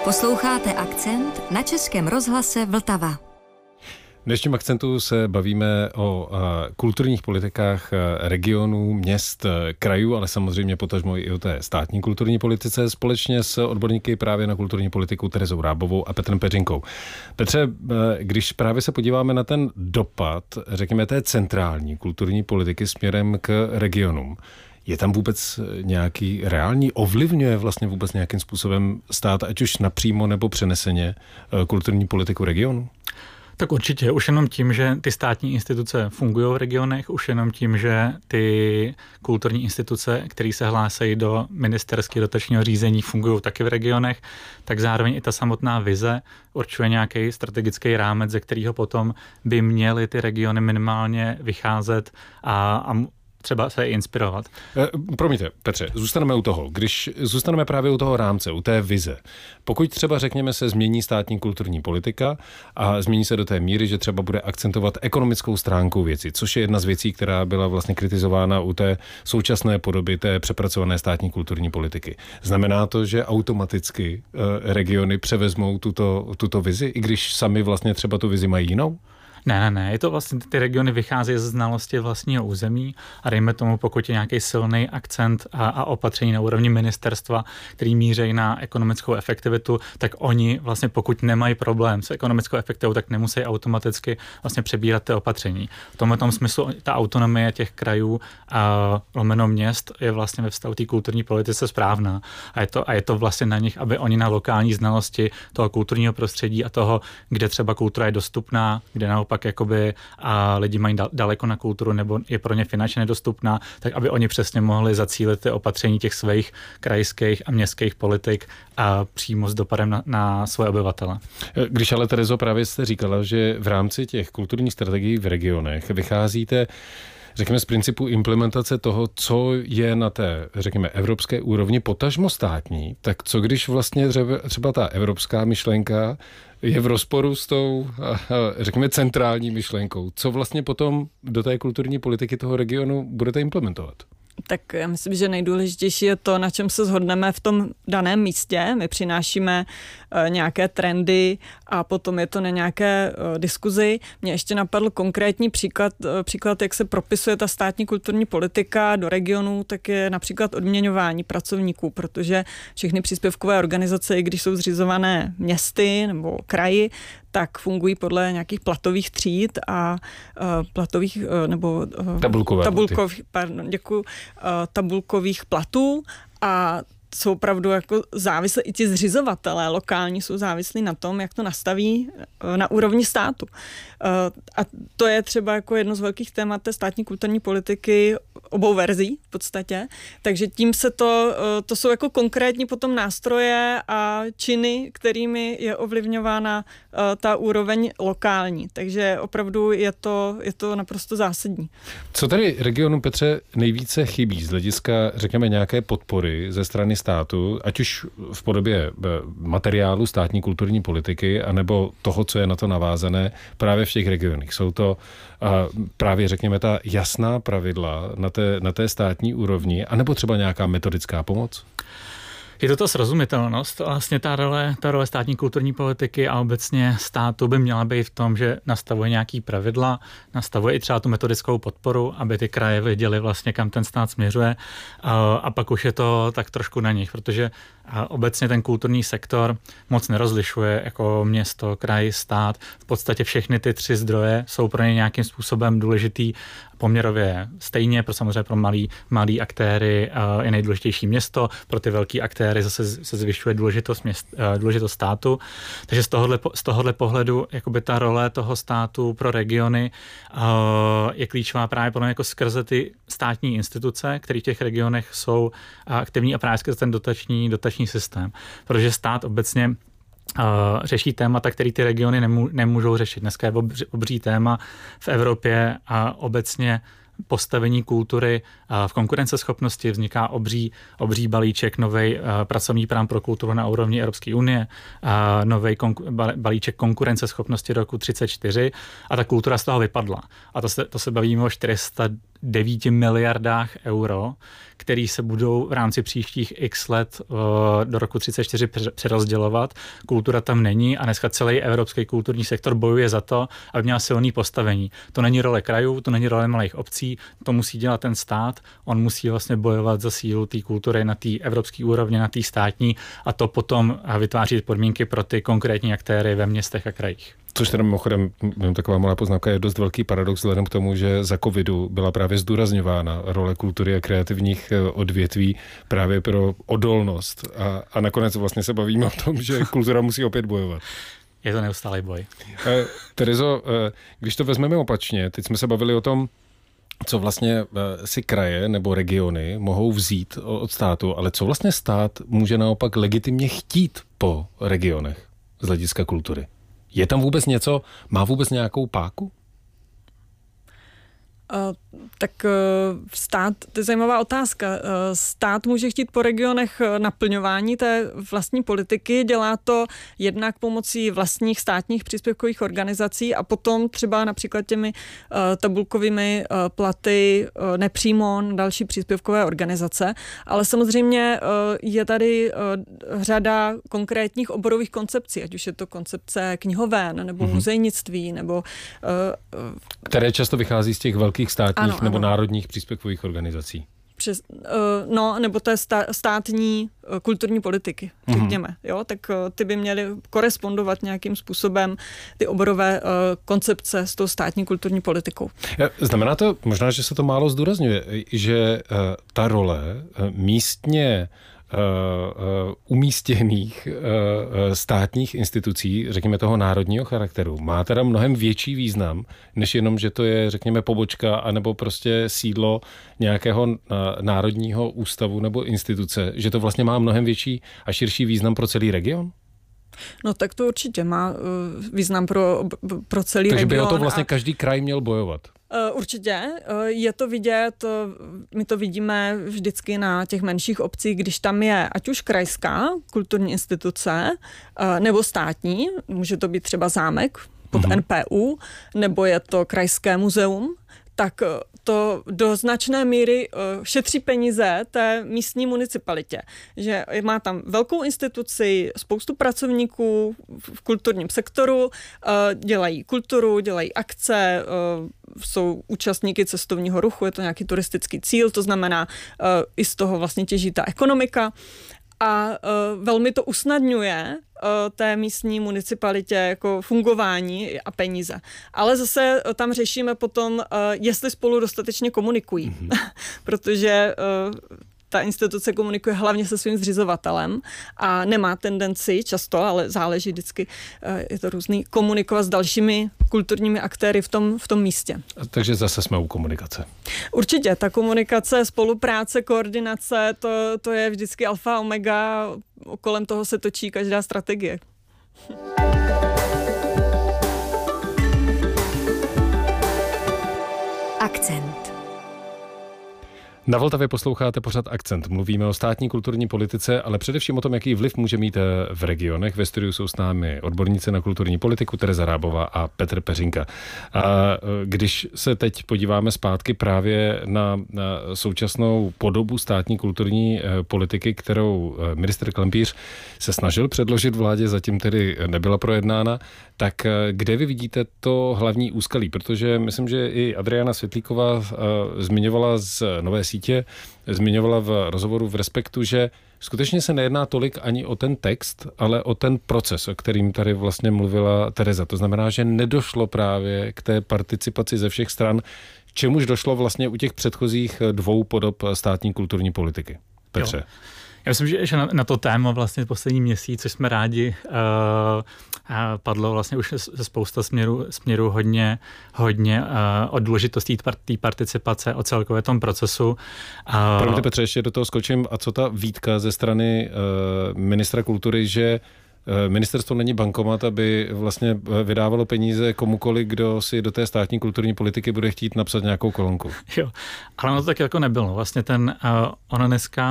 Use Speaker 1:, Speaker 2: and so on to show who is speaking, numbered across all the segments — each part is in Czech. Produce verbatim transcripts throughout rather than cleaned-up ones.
Speaker 1: Posloucháte Akcent na Českém rozhlase Vltava.
Speaker 2: V dnešním Akcentu se bavíme o uh, kulturních politikách uh, regionů, měst, uh, krajů, ale samozřejmě potažmo i o té státní kulturní politice společně s odborníky právě na kulturní politiku Terezou Rábovou a Petrem Peřinkou. Petře, uh, když právě se podíváme na ten dopad, řekněme, té centrální kulturní politiky směrem k regionům, je tam vůbec nějaký reální, ovlivňuje vlastně vůbec nějakým způsobem stát, ať už napřímo nebo přeneseně, kulturní politiku regionu?
Speaker 3: Tak určitě, už jenom tím, že ty státní instituce fungují v regionech, už jenom tím, že ty kulturní instituce, které se hlásají do ministerského dotačního řízení, fungují taky v regionech, tak zároveň i ta samotná vize určuje nějaký strategický rámec, ze kterého potom by měly ty regiony minimálně vycházet a, a třeba se inspirovat.
Speaker 2: E, promiňte, Petře, zůstaneme u toho. Když zůstaneme právě u toho rámce, u té vize, pokud třeba řekněme se změní státní kulturní politika a změní se do té míry, že třeba bude akcentovat ekonomickou stránku věci, což je jedna z věcí, která byla vlastně kritizována u té současné podoby té přepracované státní kulturní politiky. Znamená to, že automaticky e, regiony převezmou tuto, tuto vizi, i když sami vlastně třeba tu vizi mají jinou?
Speaker 3: Ne, ne, ne, je to vlastně, ty regiony vycházejí ze znalosti vlastního území a dejme tomu, pokud je nějaký silný akcent a, a opatření na úrovni ministerstva, který míří na ekonomickou efektivitu, tak oni vlastně pokud nemají problém s ekonomickou efektivitou, tak nemusí automaticky vlastně přebírat ty opatření. V tomhle tom smyslu ta autonomie těch krajů a lomeno měst je vlastně ve vztahu té kulturní politice správná a je, to, a je to vlastně na nich, aby oni na lokální znalosti toho kulturního prostředí a toho, kde třeba kultura je dostupná, kde naopak pak jakoby a lidi mají daleko na kulturu nebo je pro ně finančně nedostupná, tak aby oni přesně mohli zacílit ty opatření těch svých krajských a městských politik a přímo s dopadem na, na svoje obyvatele.
Speaker 2: Když ale, Terezo, právě jste říkala, že v rámci těch kulturních strategií v regionech vycházíte řekněme z principu implementace toho, co je na té, řekněme, evropské úrovni potažmo státní, tak co když vlastně třeba ta evropská myšlenka je v rozporu s tou, řekněme, centrální myšlenkou. Co vlastně potom do té kulturní politiky toho regionu budete implementovat?
Speaker 4: Tak já myslím, že nejdůležitější je to, na čem se shodneme v tom daném místě. My přinášíme uh, nějaké trendy a potom je to na nějaké uh, diskuzi. Mně ještě napadl konkrétní příklad, uh, příklad, jak se propisuje ta státní kulturní politika do regionů, tak je například odměňování pracovníků, protože všechny příspěvkové organizace, i když jsou zřizované městy nebo kraji, tak fungují podle nějakých platových tříd a uh, platových uh, nebo uh,
Speaker 2: tabulkové
Speaker 4: tabulkových, pardon, děkuji, uh, tabulkových platů a jsou opravdu jako závislí, i ti zřizovatelé lokální jsou závislí na tom, jak to nastaví na úrovni státu. A to je třeba jako jedno z velkých témat té státní kulturní politiky obou verzí v podstatě. Takže tím se to, to jsou jako konkrétní potom nástroje a činy, kterými je ovlivňována ta úroveň lokální. Takže opravdu je to, je to naprosto zásadní.
Speaker 2: Co tady regionu, Petře, nejvíce chybí z hlediska, řekněme, nějaké podpory ze strany státu, ať už v podobě materiálu státní kulturní politiky, anebo toho, co je na to navázané právě v těch regionech. Jsou to uh, právě, řekněme, ta jasná pravidla na té, na té státní úrovni, anebo třeba nějaká metodická pomoc?
Speaker 3: Je to ta srozumitelnost. Vlastně ta role, ta role státní kulturní politiky a obecně státu by měla být v tom, že nastavuje nějaký pravidla, nastavuje i třeba tu metodickou podporu, aby ty kraje věděly vlastně, kam ten stát směřuje. A, a pak už je to tak trošku na nich, protože obecně ten kulturní sektor moc nerozlišuje jako město, kraj, stát. V podstatě všechny ty tři zdroje jsou pro ně nějakým způsobem důležitý poměrově stejně, pro samozřejmě pro malý, malý aktéry uh, je nejdůležitější město, pro ty velký aktéry zase se zvyšuje důležitost, měst, uh, důležitost státu. Takže z tohohle, z tohohle pohledu jakoby ta role toho státu pro regiony uh, je klíčová právě podle mě jako skrze ty státní instituce, které v těch regionech jsou aktivní a právě skrze ten dotační, dotační systém. Protože stát obecně Uh, řeší témata, které ty regiony nemů, nemůžou řešit. Dneska je obří, obří téma v Evropě a obecně postavení kultury v konkurenceschopnosti, vzniká obří, obří balíček, novej pracovní plán pro kulturu na úrovni Evropské unie, novej konku- balíček konkurenceschopnosti roku třicet čtyři a ta kultura z toho vypadla. A to se, to se bavíme o devíti miliardách euro, který se budou v rámci příštích x let do roku třicet čtyři přerozdělovat. Kultura tam není a dneska celý evropský kulturní sektor bojuje za to, aby měl silný postavení. To není role krajů, to není role malých obcí, to musí dělat ten stát. On musí vlastně bojovat za sílu té kultury na té evropské úrovni, na té státní a to potom vytváří podmínky pro ty konkrétní aktéry ve městech a krajích.
Speaker 2: Což teda mimochodem, taková malá poznámka, je dost velký paradox vzhledem k tomu, že za covidu byla právě zdůrazňována role kultury a kreativních odvětví právě pro odolnost. A, a nakonec vlastně se bavíme o tom, že kultura musí opět bojovat.
Speaker 3: Je to neustálý boj.
Speaker 2: Eh, Terezo, eh, když to vezmeme opačně, teď jsme se bavili o tom, co vlastně eh, si kraje nebo regiony mohou vzít od státu, ale co vlastně stát může naopak legitimně chtít po regionech z hlediska kultury? Je tam vůbec něco, má vůbec nějakou páku?
Speaker 4: Uh, tak uh, stát, to je zajímavá otázka. Uh, stát může chtít po regionech naplňování té vlastní politiky, dělá to jednak pomocí vlastních státních příspěvkových organizací a potom třeba například těmi uh, tabulkovými uh, platy uh, nepřímo další příspěvkové organizace, ale samozřejmě uh, je tady uh, řada konkrétních oborových koncepcí, ať už je to koncepce knihoven, nebo mm-hmm. muzejnictví, nebo uh, uh,
Speaker 2: které často vychází z těch velkých státních ano, nebo ano. národních příspěvkových organizací.
Speaker 4: Přes, uh, no, nebo té sta, státní uh, kulturní politiky, řekněme. Mm-hmm. Jo? Tak uh, ty by měly korespondovat nějakým způsobem ty oborové uh, koncepce s tou státní kulturní politikou.
Speaker 2: Znamená to, možná, že se to málo zdůrazňuje, že uh, ta role uh, místně Uh, uh, umístěných uh, státních institucí, řekněme toho národního charakteru, má teda mnohem větší význam, než jenom, že to je, řekněme, pobočka anebo prostě sídlo nějakého uh, národního ústavu nebo instituce, že to vlastně má mnohem větší a širší význam pro celý region?
Speaker 4: No tak to určitě má uh, význam pro, pro celý
Speaker 2: Takže
Speaker 4: region.
Speaker 2: Takže by o to vlastně
Speaker 4: a...
Speaker 2: každý kraj měl bojovat.
Speaker 4: Určitě, je to vidět, my to vidíme vždycky na těch menších obcích, když tam je ať už krajská kulturní instituce, nebo státní, může to být třeba zámek pod mm-hmm. N P U, nebo je to krajské muzeum, tak to do značné míry šetří peníze té místní municipalitě. Že má tam velkou instituci, spoustu pracovníků v kulturním sektoru, dělají kulturu, dělají akce, jsou účastníky cestovního ruchu, je to nějaký turistický cíl, to znamená, i z toho vlastně těží ta ekonomika. A uh, velmi to usnadňuje uh, té místní municipalitě jako fungování a peníze. Ale zase uh, tam řešíme potom, uh, jestli spolu dostatečně komunikují. Mm-hmm. Protože uh, ta instituce komunikuje hlavně se svým zřizovatelem a nemá tendenci často, ale záleží vždycky, uh, je to různý, komunikovat s dalšími kulturními aktéry v tom, v tom místě.
Speaker 2: Takže zase jsme u komunikace.
Speaker 4: Určitě, ta komunikace, spolupráce, koordinace, to, to je vždycky alfa a omega, kolem toho se točí každá strategie.
Speaker 1: Akcent.
Speaker 2: Na Vltavě posloucháte pořad Akcent. Mluvíme o státní kulturní politice, ale především o tom, jaký vliv může mít v regionech. Ve studiu jsou s námi odborníci na kulturní politiku Tereza Rábová a Petr Peřinka. A když se teď podíváme zpátky právě na, na současnou podobu státní kulturní politiky, kterou ministr Klempíř se snažil předložit vládě, zatím tedy nebyla projednána, tak kde vy vidíte to hlavní úskalí? Protože myslím, že i Adriana Světlíková zmiňovala z Nové sítě, zmiňovala v rozhovoru v Respektu, že skutečně se nejedná tolik ani o ten text, ale o ten proces, o kterým tady vlastně mluvila Tereza. To znamená, že nedošlo právě k té participaci ze všech stran, čemuž došlo vlastně u těch předchozích dvou podob státní kulturní politiky. Petře. Jo.
Speaker 3: Já myslím, že na, na to téma vlastně poslední měsíc, což jsme rádi, uh, uh, padlo vlastně už ze spousta směru, směru hodně, hodně uh, o důležitosti té participace, o celkově tom procesu. Uh,
Speaker 2: Promiňte Petře, ještě do toho skočím. A co ta výtka ze strany uh, ministra kultury, že ministerstvo není bankomat, aby vlastně vydávalo peníze komukoli, kdo si do té státní kulturní politiky bude chtít napsat nějakou kolonku.
Speaker 3: Jo, ale ono to tak jako nebylo. Vlastně ten, uh, ono dneska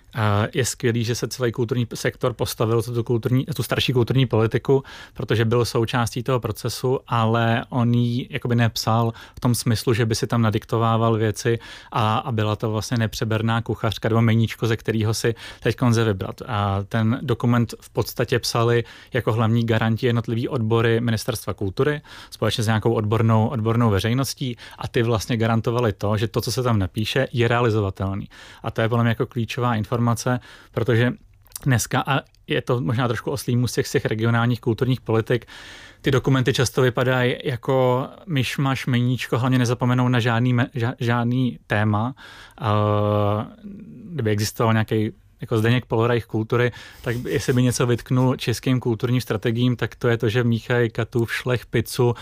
Speaker 3: Je skvělý, že se celý kulturní sektor postavil tu, kulturní, tu starší kulturní politiku, protože byl součástí toho procesu, ale on ji jakoby nepsal v tom smyslu, že by si tam nadiktovával věci a, a byla to vlastně nepřeberná kuchařka nebo meníčko, ze kterého si teď konze vybrat. A ten dokument v podstatě psali jako hlavní garanti jednotlivý odbory Ministerstva kultury společně s nějakou odbornou, odbornou veřejností a ty vlastně garantovali to, že to, co se tam napíše, je realizovatelný. A to je podle mě jako klíčová informace, protože dneska, a je to možná trošku oslý můstek z těch regionálních kulturních politik, ty dokumenty často vypadají jako myšmaš, meníčko, hlavně nezapomenou na žádný, žádný téma. Kdyby existoval nějaký jako Zdeněk Polorajch kultury, tak jestli by něco vytknul českým kulturním strategiím, tak to je to, že míchají Katův, Šlech, pizzu uh,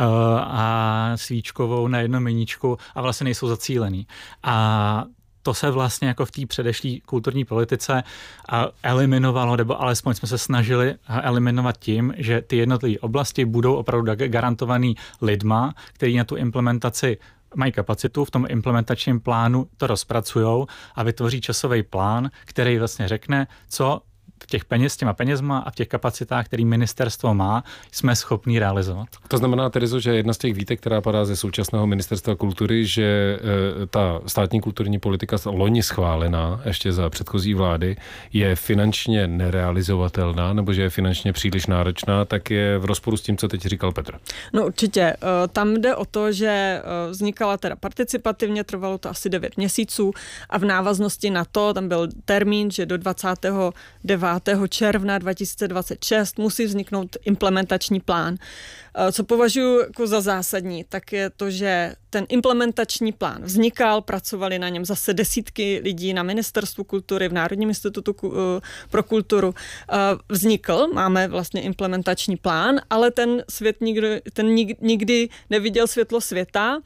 Speaker 3: a svíčkovou na jedno meníčku a vlastně nejsou zacílený. A to se vlastně jako v té předešlé kulturní politice eliminovalo, nebo alespoň jsme se snažili eliminovat tím, že ty jednotlivé oblasti budou opravdu garantovaný lidma, kteří na tu implementaci mají kapacitu, v tom implementačním plánu to rozpracujou a vytvoří časový plán, který vlastně řekne, co v těch peněz, s těma penězma a v těch kapacitách, který ministerstvo má, jsme schopní realizovat.
Speaker 2: To znamená, Terezo, že jedna z těch výtek, která padá ze současného ministerstva kultury, že e, ta státní kulturní politika loni schválená ještě za předchozí vlády je finančně nerealizovatelná, nebo že je finančně příliš náročná, tak je v rozporu s tím, co teď říkal Petr.
Speaker 4: No určitě. Tam jde o to, že vznikala teda participativně, trvalo to asi devět měsíců a v návaznosti na to tam byl termín, že do dvacátého devátého června dva tisíce dvacet šest musí vzniknout implementační plán. Co považuji jako za zásadní, tak je to, že ten implementační plán vznikal, pracovali na něm zase desítky lidí na Ministerstvu kultury, v Národním institutu pro kulturu. Vznikl, máme vlastně implementační plán, ale ten svět nikdy, ten nikdy neviděl světlo světa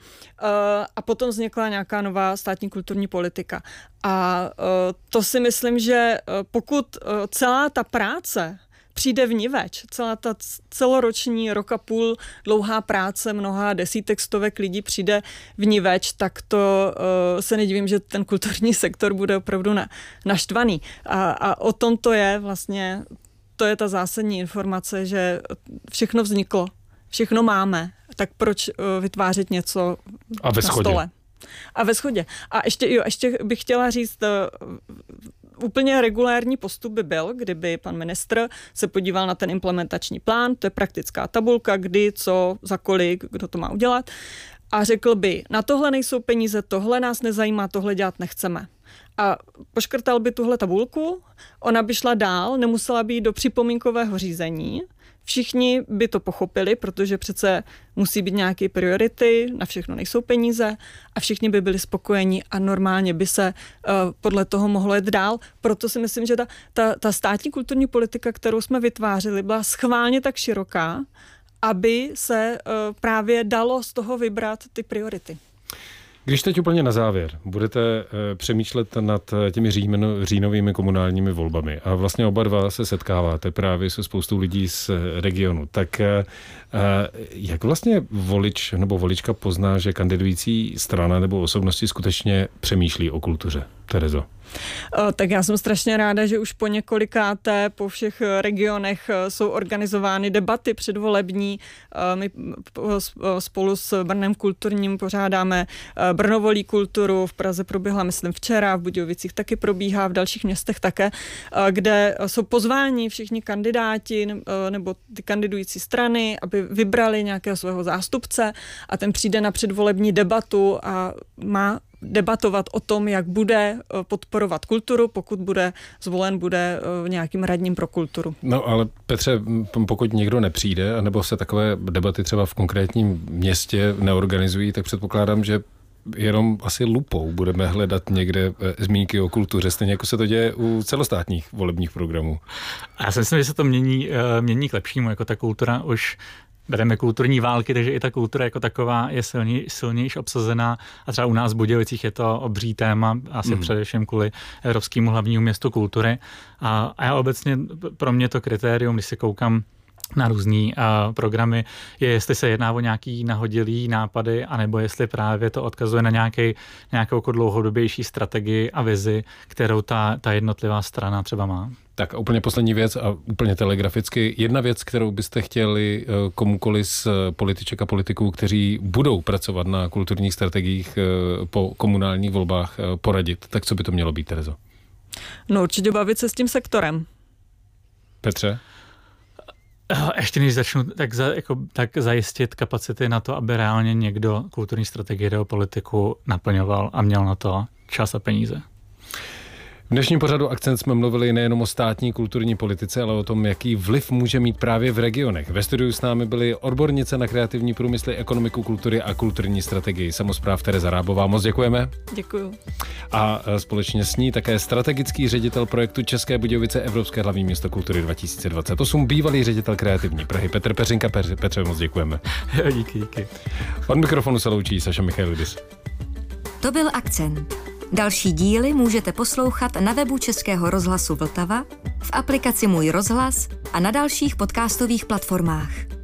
Speaker 4: a potom vznikla nějaká nová státní kulturní politika. A to si myslím, že pokud celá ta práce přijde vniveč, celá ta celoroční rok a půl dlouhá práce mnoha desítek, stovek lidí přijde vniveč, tak to uh, se nedivím, že ten kulturní sektor bude opravdu na, naštvaný. A, a o tom to je vlastně, to je ta zásadní informace, že všechno vzniklo, všechno máme, tak proč uh, vytvářet něco
Speaker 2: a ve
Speaker 4: na
Speaker 2: shodě.
Speaker 4: stole? A ve shodě. A ještě, jo, ještě bych chtěla říct, uh, úplně regulérní postup by byl, kdyby pan ministr se podíval na ten implementační plán, to je praktická tabulka, kdy, co, za kolik, kdo to má udělat a řekl by, na tohle nejsou peníze, tohle nás nezajímá, tohle dělat nechceme. A poškrtal by tuhle tabulku, ona by šla dál, nemusela by jít do připomínkového řízení, všichni by to pochopili, protože přece musí být nějaké priority, na všechno nejsou peníze a všichni by byli spokojeni a normálně by se uh, podle toho mohlo jet dál. Proto si myslím, že ta, ta, ta státní kulturní politika, kterou jsme vytvářeli, byla schválně tak široká, aby se uh, právě dalo z toho vybrat ty priority.
Speaker 2: Když teď úplně na závěr budete e, přemýšlet nad těmi říjmeno, říjnovými komunálními volbami a vlastně oba dva se setkáváte právě se spoustou lidí z regionu, tak e, jak vlastně volič nebo volička pozná, že kandidující strana nebo osobnosti skutečně přemýšlí o kultuře? Terezo.
Speaker 4: Tak já jsem strašně ráda, že už po několikáté po všech regionech jsou organizovány debaty předvolební. My spolu s Brnem kulturním pořádáme Brno volí kulturu, v Praze proběhla, myslím, včera, v Budějovicích taky probíhá, v dalších městech také, kde jsou pozváni všichni kandidáti nebo ty kandidující strany, aby vybrali nějakého svého zástupce a ten přijde na předvolební debatu a má debatovat o tom, jak bude podporovat kulturu, pokud bude zvolen, bude nějakým radním pro kulturu.
Speaker 2: No ale Petře, pokud někdo nepřijde, anebo se takové debaty třeba v konkrétním městě neorganizují, tak předpokládám, že jenom asi lupou budeme hledat někde zmínky o kultuře, stejně jako se to děje u celostátních volebních programů.
Speaker 3: A já si myslím, že se to mění, mění k lepšímu, jako ta kultura už bereme kulturní války, takže i ta kultura jako taková je silně, silnější obsazená a třeba u nás v Budějovicích je to obří téma, asi mm. především kvůli Evropskému hlavnímu městu kultury. A, a já obecně, pro mě to kritérium, když si koukám na různý uh, programy, je, jestli se jedná o nějaký nahodilý nápady, anebo jestli právě to odkazuje na nějaký, nějakou jako dlouhodobější strategii a vizi, kterou ta, ta jednotlivá strana třeba má.
Speaker 2: Tak a úplně poslední věc a úplně telegraficky. Jedna věc, kterou byste chtěli komukoli z političek a politiků, kteří budou pracovat na kulturních strategiích po komunálních volbách poradit, tak co by to mělo být, Terezo?
Speaker 4: No určitě bavit se s tím sektorem.
Speaker 2: Petře?
Speaker 3: Ještě než začnu, tak, za, jako, tak zajistit kapacity na to, aby reálně někdo kulturní strategii nebo politiku naplňoval a měl na to čas a peníze.
Speaker 2: V dnešním pořadu Akcent jsme mluvili nejenom o státní kulturní politice, ale o tom, jaký vliv může mít právě v regionech. Ve studiu s námi byly odbornice na kreativní průmysly, ekonomiku, kultury a kulturní strategii samospráv Tereza Rábová. Moc děkujeme.
Speaker 4: Děkuju.
Speaker 2: A společně s ní také strategický ředitel projektu České Budějovice Evropské hlavní město kultury dva tisíce dvacet osm, bývalý ředitel kreativní Prahy Petr Peřinka. Petře, moc děkujeme.
Speaker 3: díky, díky.
Speaker 2: Od mikrofonu se loučí Saša Michailidis.
Speaker 1: To byl Akcent. Další díly můžete poslouchat na webu Českého rozhlasu Vltava, v aplikaci Můj rozhlas a na dalších podcastových platformách.